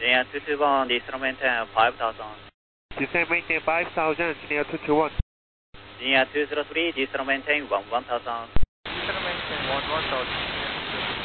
Linear 221, descend maintain 5000. Descend maintain 5000, Linear 221. Linear 203, descend maintain 1000. Descend maintain 1000.